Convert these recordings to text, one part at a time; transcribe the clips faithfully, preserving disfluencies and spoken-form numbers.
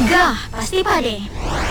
Gegar Pasti Pade.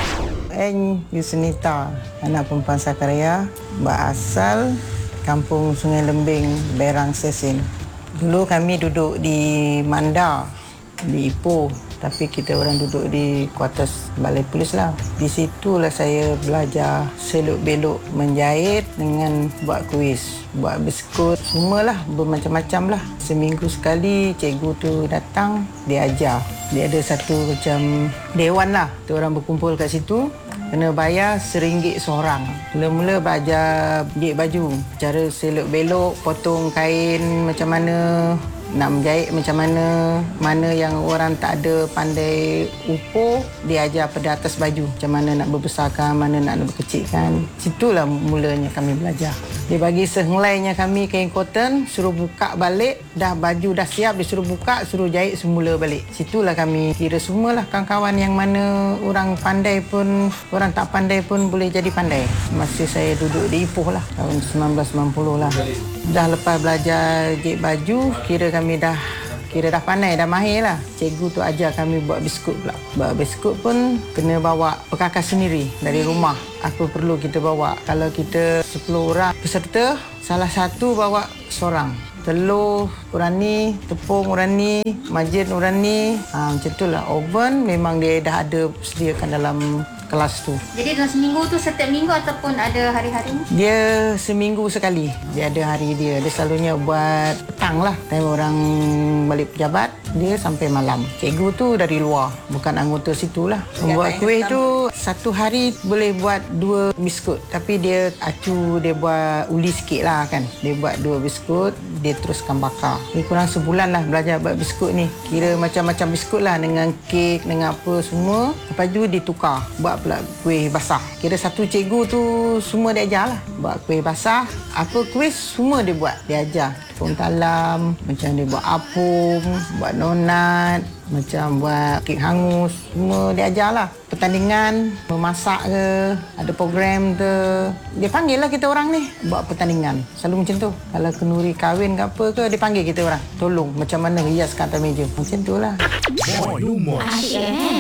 Eng Yusunita, anak perempuan Sakarya, berasal kampung Sungai Lembing, Berang Sesin. Dulu kami duduk di Manda, di Ipoh. Tapi kita orang duduk di kuartus balai polis lah. Di situlah saya belajar seluk-beluk menjahit dengan buat kuis, buat biskut, semualah bermacam-macam lah. Seminggu sekali cikgu tu datang, dia ajar. Dia ada satu macam dewan lah. Kita orang berkumpul kat situ. Kena bayar seringgit seorang. Mula-mula belajar jahit baju. Cara seluk-beluk, potong kain macam mana, nak menjahit macam mana, mana yang orang tak ada pandai ukur, dia ajar pada atas baju. Macam mana nak berbesarkan, mana nak berkecilkan. Situlah mulanya kami belajar. Dia bagi sehelainya kami kain cotton, suruh buka balik, dah baju dah siap, dia suruh buka, suruh jahit semula balik. Situlah kami kira semualah kawan-kawan yang mana orang pandai pun, orang tak pandai pun boleh jadi pandai. Masa saya duduk di Ipoh lah, tahun sembilan belas sembilan puluh lah. Dah lepas belajar jahit baju, kira kami dah kira dah pandai, dah mahir lah. Cikgu tu ajar kami buat biskut pula. Buat biskut pun kena bawa perkakas sendiri dari rumah. Apa perlu kita bawa. Kalau kita sepuluh orang peserta, salah satu bawa seorang. Telur orang ni, tepung orang ni, margin orang ni. Ha, macam tu lah. Oven memang dia dah ada sediakan dalam kelas tu. Jadi dalam seminggu tu setiap minggu ataupun ada hari-hari? Dia seminggu sekali. Dia ada hari dia. Dia selalunya buat petang lah. Time orang balik pejabat, dia sampai malam. Cikgu tu dari luar, bukan anggota situ lah. Membuat kuih tu, satu hari boleh buat dua biskut. Tapi dia acu, dia buat uli sikit lah kan. Dia buat dua biskut, dia teruskan bakar. Dia kurang sebulan lah belajar buat biskut ni. Kira macam-macam biskut lah, dengan kek, dengan apa semua. Lepas tu ditukar. Buat pula kuih basah. Kira satu cikgu tu semua dia ajar lah. Buat kuih basah, apa kuih semua dia buat. Dia ajar. Tepung talam, macam dia buat apung, buat donat, macam buat kek hangus, semua dia ajar lah. Pertandingan, memasak ke, ada program ke. Dia panggil lah kita orang ni buat pertandingan. Selalu macam tu. Kalau kenduri kahwin ke apa ke, dia panggil kita orang. Tolong macam mana hiaskan atas meja. Macam tu lah. Asyik.